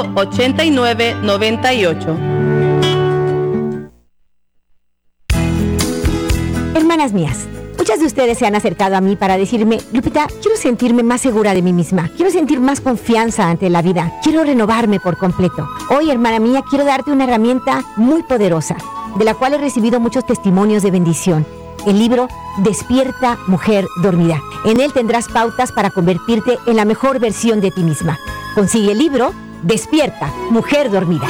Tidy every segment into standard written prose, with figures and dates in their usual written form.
8998. Hermanas mías, muchas de ustedes se han acercado a mí para decirme: Lupita, quiero sentirme más segura de mí misma, quiero sentir más confianza ante la vida, quiero renovarme por completo. Hoy, hermana mía, quiero darte una herramienta muy poderosa, de la cual he recibido muchos testimonios de bendición. El libro Despierta, Mujer Dormida. En él tendrás pautas para convertirte en la mejor versión de ti misma. Consigue el libro Despierta, Mujer Dormida.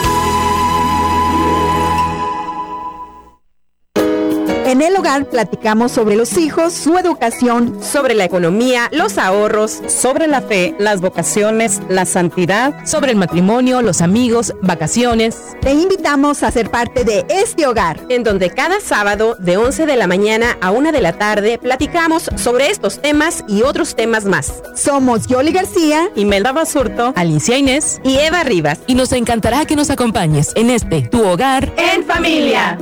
En el hogar platicamos sobre los hijos, su educación, sobre la economía, los ahorros, sobre la fe, las vocaciones, la santidad, sobre el matrimonio, los amigos, vacaciones. Te invitamos a ser parte de este hogar, en donde cada sábado de 11 de la mañana a 1 de la tarde platicamos sobre estos temas y otros temas más. Somos Yoli García, Imelda Basurto, Alicia Inés y Eva Rivas. Y nos encantará que nos acompañes en este, tu hogar en familia.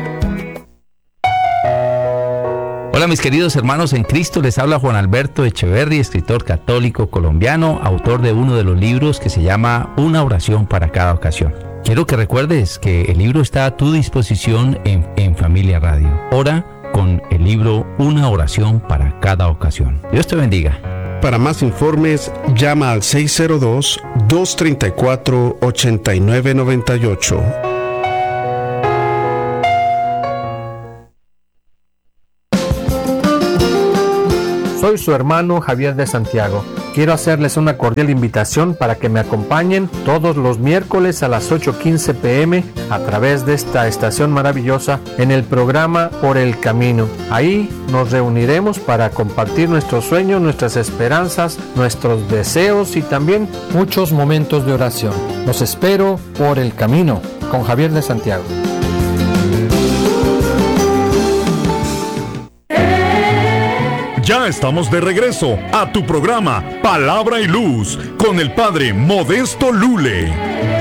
Hola mis queridos hermanos en Cristo, les habla Juan Alberto Echeverry, escritor católico colombiano, autor de uno de los libros que se llama Una oración para cada ocasión. Quiero que recuerdes que el libro está a tu disposición en Familia Radio. Ora con el libro Una oración para cada ocasión. Dios te bendiga. Para más informes, llama al 602-234-8998. Soy su hermano Javier de Santiago. Quiero hacerles una cordial invitación para que me acompañen todos los miércoles a las 8:15 p.m. a través de esta estación maravillosa en el programa Por el Camino. Ahí nos reuniremos para compartir nuestros sueños, nuestras esperanzas, nuestros deseos y también muchos momentos de oración. Los espero por el camino con Javier de Santiago. Ya estamos de regreso a tu programa Palabra y Luz con el Padre Modesto Lule.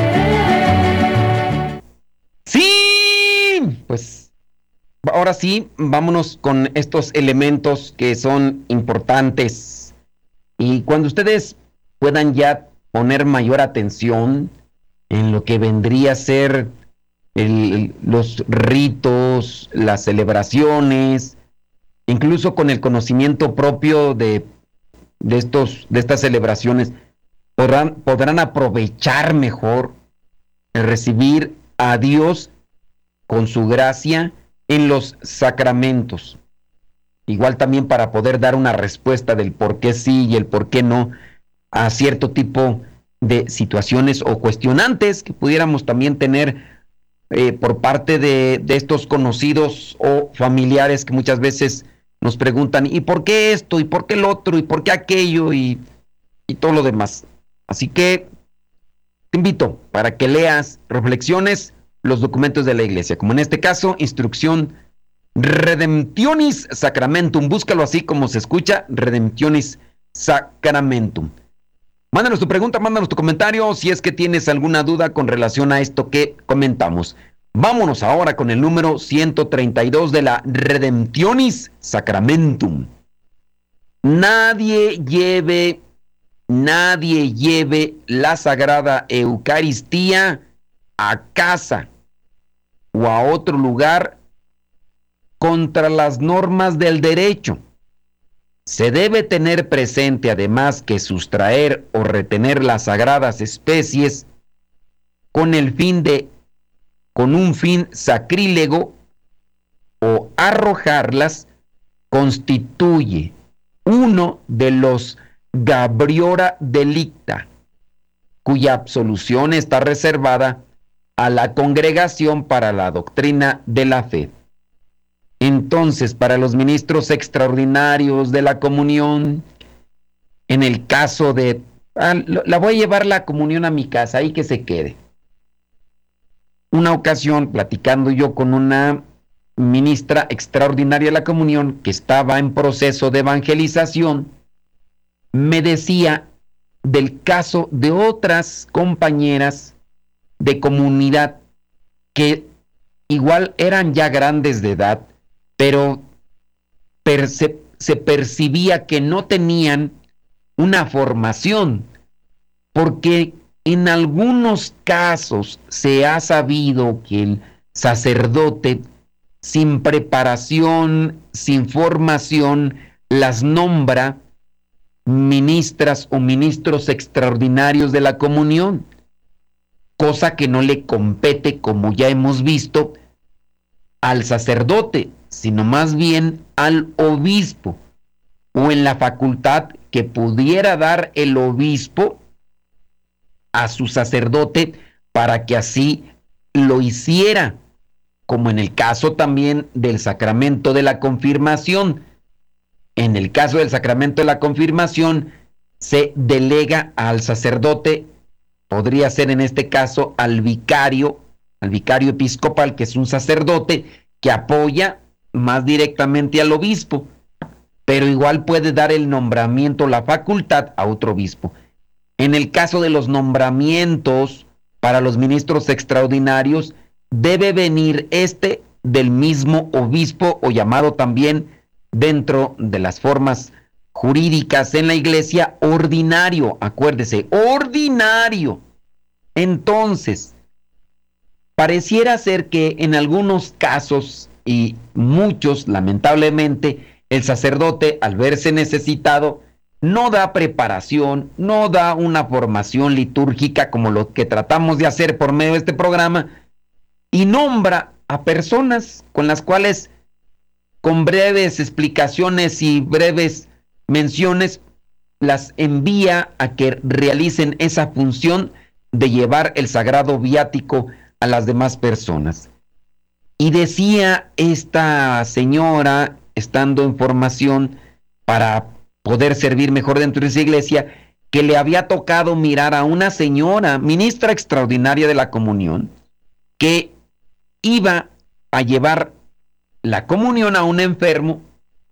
Sí, pues ahora sí, vámonos con estos elementos que son importantes. Y cuando ustedes puedan ya poner mayor atención en lo que vendría a ser los ritos, las celebraciones, incluso con el conocimiento propio de estas celebraciones, podrán aprovechar mejor el recibir a Dios con su gracia en los sacramentos. Igual también para poder dar una respuesta del por qué sí y el por qué no a cierto tipo de situaciones o cuestionantes que pudiéramos también tener por parte de estos conocidos o familiares que muchas veces nos preguntan: ¿y por qué esto? ¿Y por qué el otro? ¿Y por qué aquello? Y todo lo demás. Así que te invito para que leas, reflexiones los documentos de la iglesia, como en este caso, instrucción Redemptionis Sacramentum. Búscalo así como se escucha, Redemptionis Sacramentum. Mándanos tu pregunta, mándanos tu comentario si es que tienes alguna duda con relación a esto que comentamos. Vámonos ahora con el número 132 de la Redemptionis Sacramentum. Nadie lleve la Sagrada Eucaristía a casa o a otro lugar contra las normas del derecho. Se debe tener presente además que sustraer o retener las sagradas especies con un fin sacrílego o arrojarlas constituye uno de los Gabriora Delicta, cuya absolución está reservada a la Congregación para la Doctrina de la Fe. Entonces, para los ministros extraordinarios de la comunión, en el caso de, la voy a llevar la comunión a mi casa, ahí que se quede. Una ocasión, platicando yo con una ministra extraordinaria de la comunión que estaba en proceso de evangelización, me decía del caso de otras compañeras de comunidad que igual eran ya grandes de edad, pero se percibía que no tenían una formación, porque en algunos casos se ha sabido que el sacerdote, sin preparación, sin formación, las nombra ministras o ministros extraordinarios de la comunión, cosa que no le compete, como ya hemos visto, al sacerdote, sino más bien al obispo, o en la facultad que pudiera dar el obispo a su sacerdote para que así lo hiciera, como en el caso también del sacramento de la confirmación. En el caso del sacramento de la confirmación se delega al sacerdote, podría ser en este caso al vicario episcopal, que es un sacerdote que apoya más directamente al obispo, pero igual puede dar el nombramiento, la facultad a otro obispo. En el caso de los nombramientos para los ministros extraordinarios, debe venir del mismo obispo, o llamado también dentro de las formas jurídicas en la iglesia, ordinario. Acuérdese, ordinario. Entonces, pareciera ser que en algunos casos, y muchos lamentablemente, el sacerdote, al verse necesitado, no da preparación, no da una formación litúrgica como lo que tratamos de hacer por medio de este programa, y nombra a personas con las cuales, con breves explicaciones y breves menciones, las envía a que realicen esa función de llevar el sagrado viático a las demás personas. Y decía esta señora, estando en formación para poder servir mejor dentro de esa iglesia, que le había tocado mirar a una señora, ministra extraordinaria de la comunión, que iba a llevar la comunión a un enfermo,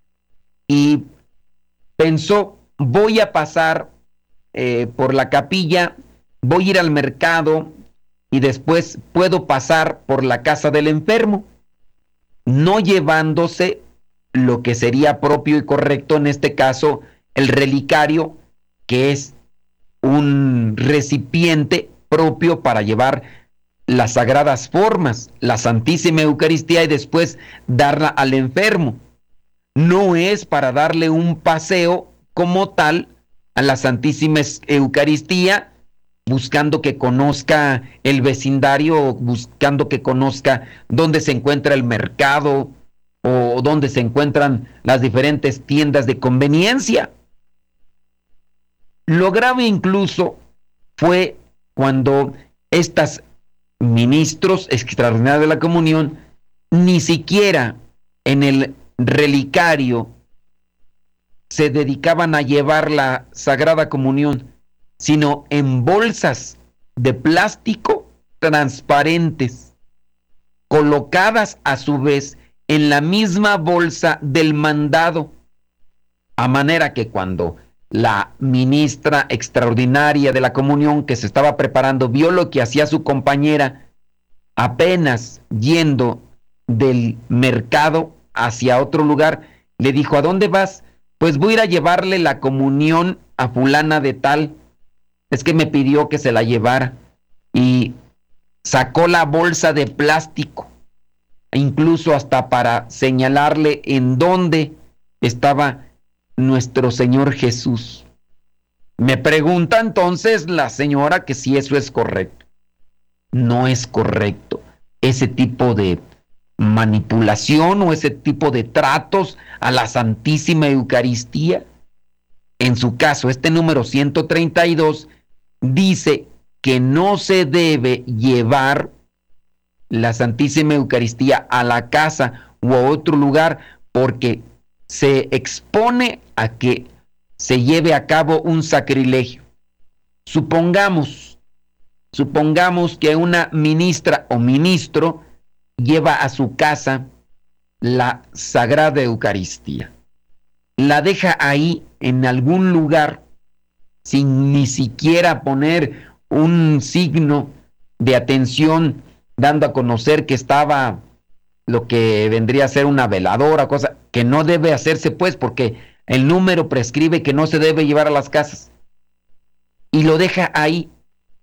y pensó: voy a pasar por la capilla, voy a ir al mercado y después puedo pasar por la casa del enfermo, no llevándose lo que sería propio y correcto, en este caso el relicario, que es un recipiente propio para llevar las sagradas formas, la Santísima Eucaristía, y después darla al enfermo. No es para darle un paseo como tal a la Santísima Eucaristía, buscando que conozca el vecindario, buscando que conozca dónde se encuentra el mercado o dónde se encuentran las diferentes tiendas de conveniencia. Lo grave incluso fue cuando estas ministros extraordinarios de la comunión ni siquiera en el relicario se dedicaban a llevar la Sagrada Comunión, sino en bolsas de plástico transparentes, colocadas a su vez en la misma bolsa del mandado, a manera que cuando la ministra extraordinaria de la comunión, que se estaba preparando, vio lo que hacía su compañera, apenas yendo del mercado hacia otro lugar, le dijo: ¿a dónde vas? Pues voy a ir a llevarle la comunión a fulana de tal, es que me pidió que se la llevara. Y sacó la bolsa de plástico, incluso hasta para señalarle en dónde estaba nuestro Señor Jesús. Me pregunta entonces la señora que si eso es correcto. No es correcto ese tipo de manipulación o ese tipo de tratos a la Santísima Eucaristía. En su caso, este número 132 dice que no se debe llevar la Santísima Eucaristía a la casa o a otro lugar, porque se expone a que se lleve a cabo un sacrilegio. Supongamos que una ministra o ministro lleva a su casa la Sagrada Eucaristía, la deja ahí en algún lugar sin ni siquiera poner un signo de atención, dando a conocer que estaba lo que vendría a ser una veladora, cosa que no debe hacerse, pues, porque el número prescribe que no se debe llevar a las casas, y lo deja ahí.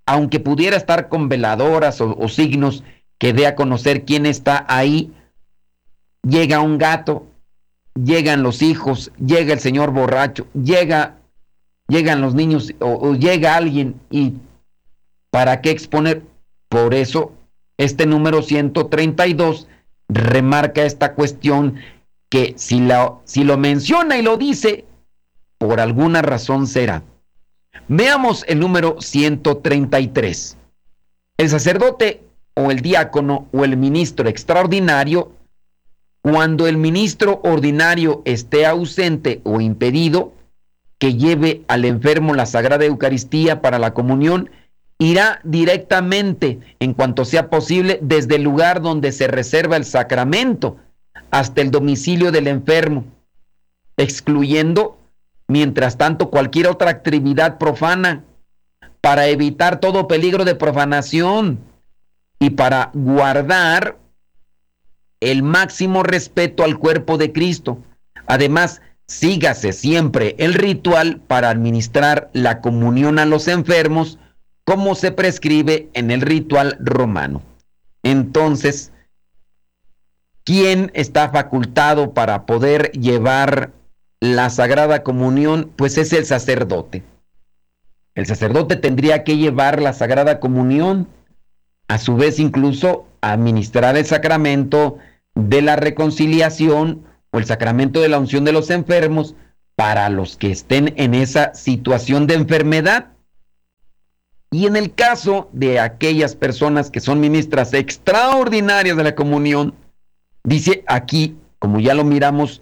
aunque pudiera estar con veladoras o signos que dé a conocer quién está ahí, llega un gato, llegan los hijos, llega el señor borracho, llegan los niños o llega alguien, y ¿para qué exponer? Por eso este número 132 remarca esta cuestión, que si lo menciona y lo dice, por alguna razón será. Veamos el número 133. El sacerdote o el diácono o el ministro extraordinario, cuando el ministro ordinario esté ausente o impedido, que lleve al enfermo la Sagrada Eucaristía para la comunión, irá directamente, en cuanto sea posible, desde el lugar donde se reserva el sacramento hasta el domicilio del enfermo, excluyendo, mientras tanto, cualquier otra actividad profana, para evitar todo peligro de profanación y para guardar el máximo respeto al cuerpo de Cristo. Además, sígase siempre el ritual para administrar la comunión a los enfermos, como se prescribe en el ritual romano. Entonces, ¿quién está facultado para poder llevar la Sagrada Comunión? Pues es el sacerdote. El sacerdote tendría que llevar la Sagrada Comunión, a su vez incluso administrar el sacramento de la reconciliación o el sacramento de la unción de los enfermos para los que estén en esa situación de enfermedad. Y en el caso de aquellas personas que son ministras extraordinarias de la comunión, dice aquí, como ya lo miramos,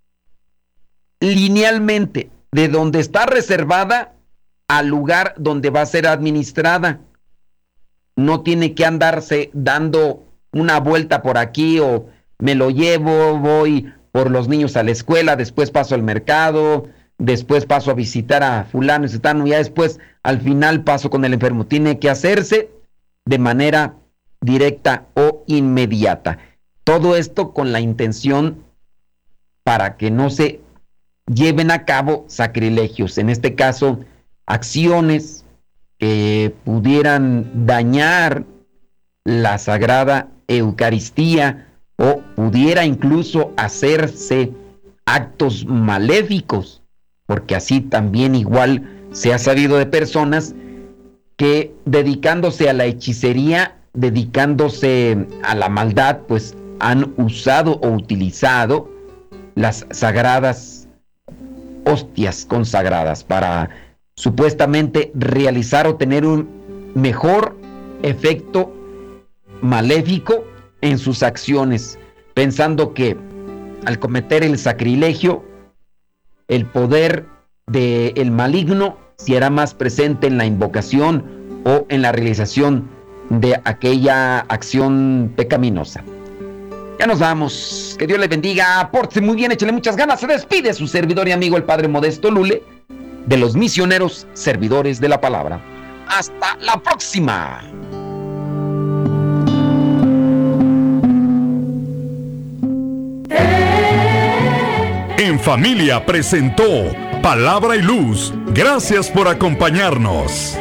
linealmente, de donde está reservada al lugar donde va a ser administrada. No tiene que andarse dando una vuelta por aquí, o me lo llevo, voy por los niños a la escuela, después paso al mercado, después paso a visitar a fulano y sutano, y ya después al final paso con el enfermo. Tiene que hacerse de manera directa o inmediata. Todo esto con la intención para que no se lleven a cabo sacrilegios, en este caso acciones que pudieran dañar la Sagrada Eucaristía, o pudiera incluso hacerse actos maléficos, porque así también igual se ha sabido de personas que, dedicándose a la hechicería, dedicándose a la maldad, pues han usado o utilizado las sagradas hostias consagradas para supuestamente realizar o tener un mejor efecto maléfico en sus acciones, pensando que al cometer el sacrilegio, el poder del maligno se hará más presente en la invocación o en la realización de aquella acción pecaminosa. Ya nos vamos. Que Dios le bendiga. Pórtese muy bien, échale muchas ganas. Se despide su servidor y amigo, el Padre Modesto Lule, de los misioneros servidores de la palabra. Hasta la próxima. En Familia presentó Palabra y Luz. Gracias por acompañarnos.